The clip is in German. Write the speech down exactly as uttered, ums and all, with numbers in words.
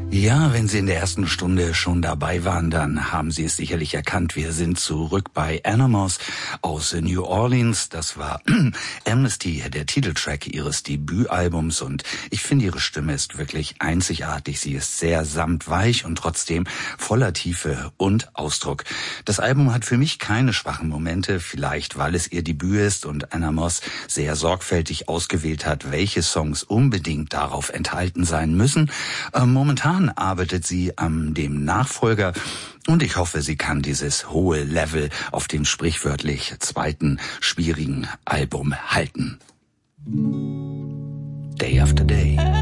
Ja, wenn Sie in der ersten Stunde schon dabei waren, dann haben Sie es sicherlich erkannt. Wir sind zurück bei Animals aus New Orleans. Das war Amnesty, der Titeltrack ihres Debütalbums. Und ich finde, ihre Stimme ist wirklich einzigartig. Sie ist sehr samtweich und trotzdem voller Tiefe und Ausdruck. Das Album hat für mich keine schwachen Momente, vielleicht weil es ihr Debüt ist und Anna Moss sehr sorgfältig ausgewählt hat, welche Songs unbedingt darauf enthalten sein müssen. Äh, momentan arbeitet sie an dem Nachfolger und ich hoffe, sie kann dieses hohe Level auf dem sprichwörtlich zweiten schwierigen Album halten. Day after Day.